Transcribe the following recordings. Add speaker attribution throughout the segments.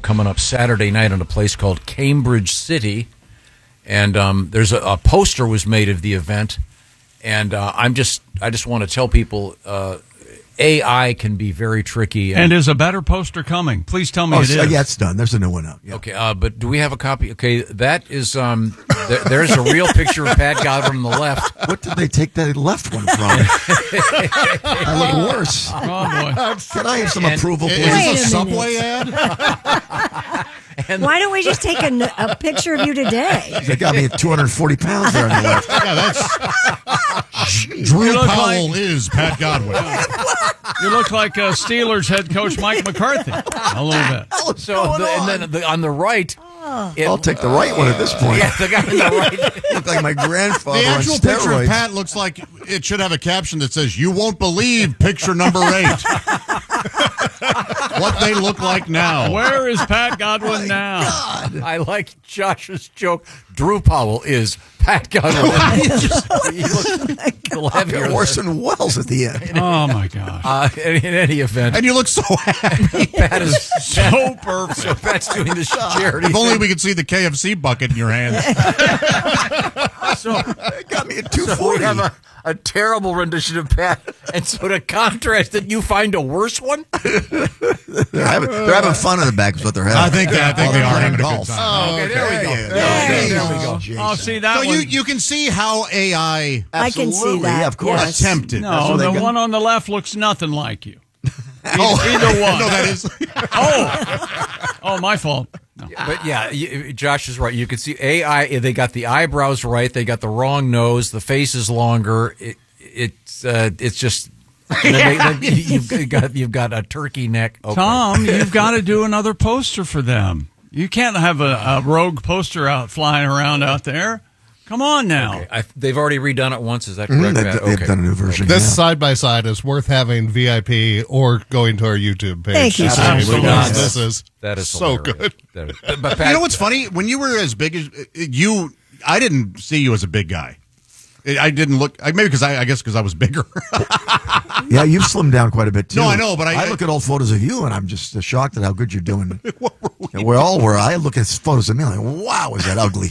Speaker 1: coming up Saturday night in a place called Cambridge City. And there's a poster was made of the event. And I just want to tell people AI can be very tricky.
Speaker 2: And is a better poster coming? Please tell me it is.
Speaker 3: Yeah, it's done. There's a new one up. Yeah.
Speaker 1: Okay, but do we have a copy? Okay, that is there's a real picture of Pat Godwin on the left.
Speaker 3: What did they take that left one from? I look worse.
Speaker 2: Oh, boy.
Speaker 3: Can I have some approval, please?
Speaker 4: Wait
Speaker 5: Is this
Speaker 4: a
Speaker 5: a Subway ad?
Speaker 4: Why don't we just take a picture of you today?
Speaker 3: They got me at 240 pounds there on the left.
Speaker 5: Yeah, that's Drew
Speaker 2: look
Speaker 5: Powell
Speaker 2: like-
Speaker 5: is Pat Godwin.
Speaker 2: You look like Steelers head coach Mike McCarthy. A little bit.
Speaker 1: So and then on the right,
Speaker 3: I'll take the right one at this point.
Speaker 1: Yeah, the guy on the right.
Speaker 3: Look like my grandfather
Speaker 5: The
Speaker 3: on
Speaker 5: actual picture of
Speaker 3: steroids.
Speaker 5: Pat looks like it should have a caption that says, "You won't believe picture number 8." What they look like now.
Speaker 2: Where is Pat Godwin now?
Speaker 1: I like Josh's joke. Drew Powell is Pat Godwin. He looks a little heavier.
Speaker 3: Orson Welles at the end.
Speaker 2: Oh, my gosh.
Speaker 1: In any event,
Speaker 5: And you look so happy.
Speaker 1: Pat is
Speaker 2: So perfect.
Speaker 1: so Pat's doing this charity.
Speaker 5: If only we could see the KFC bucket in your hands.
Speaker 1: So
Speaker 3: They got me at
Speaker 1: we
Speaker 3: 240.
Speaker 1: have a terrible rendition of Pat, and so to contrast it, you find a worse one.
Speaker 3: They're having fun in the back is what they're having.
Speaker 5: I think they are
Speaker 3: While
Speaker 5: having a good
Speaker 3: golf.
Speaker 5: time.
Speaker 1: Okay, there we go.
Speaker 3: Yeah.
Speaker 1: There we go.
Speaker 3: Jason.
Speaker 2: Oh, see, that
Speaker 5: So
Speaker 2: one.
Speaker 5: you can see how AI
Speaker 4: I can see
Speaker 3: Absolutely,
Speaker 4: that.
Speaker 3: yeah, of course.
Speaker 4: Yes.
Speaker 5: attempted.
Speaker 3: That's
Speaker 2: No,
Speaker 3: what they
Speaker 2: the
Speaker 3: got.
Speaker 2: one on the left looks nothing like you.
Speaker 5: Oh,
Speaker 2: Either one.
Speaker 5: No, that is.
Speaker 2: Oh, my fault. No.
Speaker 1: But yeah, Josh is right. You can see AI. They got the eyebrows right. They got the wrong nose. The face is longer. It's just you've got a turkey neck. Okay.
Speaker 2: Tom, you've got to do another poster for them. You can't have a rogue poster out flying around out there. Come on now.
Speaker 1: Okay. They've already redone it once. Is that correct? Matt?
Speaker 3: They've done a new version.
Speaker 6: This
Speaker 3: yeah.
Speaker 6: side by side is worth having VIP or going to our YouTube page.
Speaker 4: Thank you,
Speaker 6: to see
Speaker 2: Absolutely.
Speaker 6: what This is
Speaker 1: That is
Speaker 6: so
Speaker 1: hilarious.
Speaker 6: good.
Speaker 1: That is- but Pat,
Speaker 5: You know what's funny? When you were as big as you, I didn't see you as a big guy. I didn't look. Maybe because I guess because I was bigger.
Speaker 3: Yeah, you've slimmed down quite a bit too.
Speaker 5: No, I know, but I
Speaker 3: look at old photos of you and I'm just shocked at how good you're doing. And we all were. I look at photos of me and I'm like, wow, is that ugly?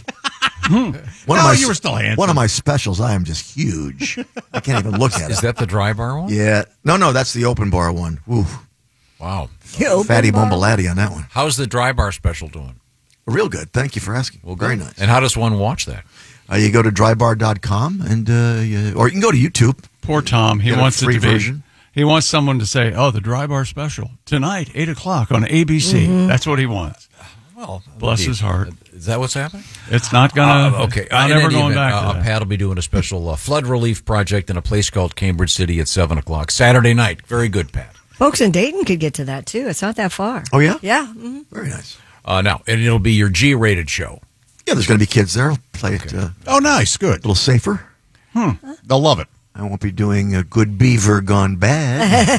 Speaker 5: You were still handsome.
Speaker 3: One of my specials, I am just huge. I can't even look at
Speaker 1: is
Speaker 3: it.
Speaker 1: that the dry bar one?
Speaker 3: Yeah. No, that's the open bar one. Woo.
Speaker 1: Wow.
Speaker 3: Fatty Bombalatti on that one.
Speaker 1: How's the dry bar special doing?
Speaker 3: Real good. Thank you for asking.
Speaker 1: Well,
Speaker 3: Very
Speaker 1: good.
Speaker 3: nice.
Speaker 1: And how does one watch that?
Speaker 3: You go to drybar.com and or you can go to YouTube.
Speaker 2: Poor Tom. He
Speaker 3: Get a
Speaker 2: wants it
Speaker 3: free
Speaker 2: to be.
Speaker 3: version.
Speaker 2: He wants someone to say, "Oh, the dry bar special tonight, 8:00 on ABC." That's what he wants.
Speaker 1: Well,
Speaker 2: Bless his heart.
Speaker 1: Is that what's happening?
Speaker 2: It's not gonna.
Speaker 1: Okay.
Speaker 2: I'm
Speaker 1: In
Speaker 2: never
Speaker 1: any
Speaker 2: going
Speaker 1: event,
Speaker 2: back to that.
Speaker 1: Pat will be doing a special flood relief project in a place called Cambridge City at 7:00 Saturday night. Very good, Pat.
Speaker 4: Folks in Dayton could get to that, too. It's not that far.
Speaker 3: Oh, yeah?
Speaker 4: Yeah. Mhm.
Speaker 3: Very nice.
Speaker 1: Now, and it'll be your G-rated show.
Speaker 3: Yeah, there's going to be kids there. I'll play it a
Speaker 5: Oh, nice, good.
Speaker 3: little safer.
Speaker 5: They'll love it.
Speaker 3: I won't be doing a Good Beaver Gone Bad.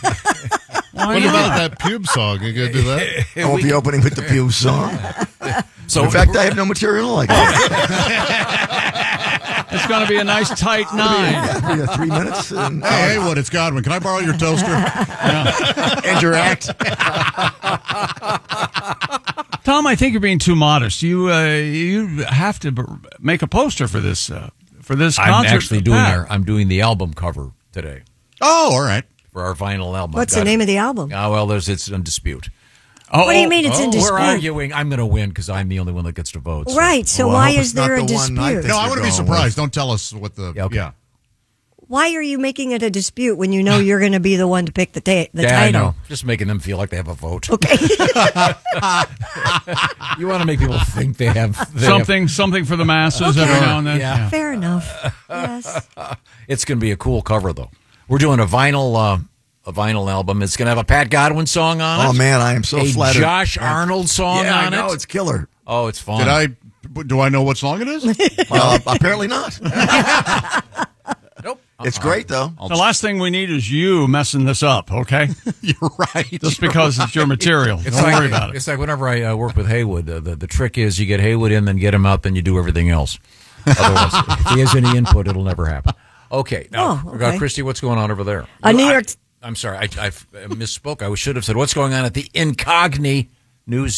Speaker 2: Why
Speaker 6: What about
Speaker 2: not?
Speaker 6: that pube song? You gonna do that?
Speaker 3: I won't be opening with the Pew song.
Speaker 1: So,
Speaker 3: In fact, I have no material like that.
Speaker 2: It's going to be a nice tight 9.
Speaker 3: We got 3 minutes and,
Speaker 5: Hey, Haywood, it's Godwin. Can I borrow your toaster?
Speaker 3: and your act.
Speaker 2: Tom, I think you're being too modest. You have to make a poster for this concert.
Speaker 1: I'm actually doing
Speaker 2: Pat.
Speaker 1: I'm doing the album cover today
Speaker 5: Oh, all right.
Speaker 1: for our vinyl album.
Speaker 4: What's the name of the album?
Speaker 1: Well, it's in dispute.
Speaker 2: Oh,
Speaker 4: What do you mean it's in
Speaker 1: We're
Speaker 4: dispute?
Speaker 1: arguing. I'm going to win because I'm the only one that gets to vote. so-
Speaker 4: Right. So
Speaker 3: Well, I
Speaker 4: why
Speaker 3: hope
Speaker 4: is
Speaker 3: it's not
Speaker 4: there a
Speaker 3: the one I
Speaker 4: dispute?
Speaker 3: think.
Speaker 5: No, I
Speaker 3: you're
Speaker 5: wouldn't be
Speaker 3: going
Speaker 5: surprised.
Speaker 3: with.
Speaker 5: Don't tell us what the.
Speaker 1: Yeah, okay.
Speaker 5: Yeah.
Speaker 4: Why are you making it a dispute when you know you're going to be the one to pick the
Speaker 1: Yeah, I
Speaker 4: title?
Speaker 1: know. Just making them feel like they have a vote.
Speaker 4: Okay.
Speaker 1: You want to make people think they have
Speaker 2: something for the masses
Speaker 4: Okay.
Speaker 2: every now and then.
Speaker 1: Yeah.
Speaker 4: Fair enough. Yes.
Speaker 1: It's going to be a cool cover, though. We're doing a vinyl album. It's going to have a Pat Godwin song on it.
Speaker 3: Oh, man, I am so
Speaker 1: a
Speaker 3: flattered.
Speaker 1: Josh Arnold song
Speaker 3: Yeah, I
Speaker 1: on
Speaker 3: know.
Speaker 1: it.
Speaker 3: It's killer.
Speaker 1: Oh, it's fun.
Speaker 5: Do I know what song it is?
Speaker 3: Apparently not.
Speaker 1: Nope.
Speaker 3: It's great, though.
Speaker 2: The last thing we need is you messing this up, okay?
Speaker 5: You're right.
Speaker 2: Just because it's your material. Don't worry about it.
Speaker 1: It's like whenever I work with Haywood, the trick is you get Haywood in, then get him out, then you do everything else. Otherwise, if he has any input, it'll never happen. Okay. Now,
Speaker 4: okay.
Speaker 1: Christy, what's going on over there?
Speaker 4: New York.
Speaker 1: I'm sorry. I misspoke. I should have said, what's going on at the Incogni News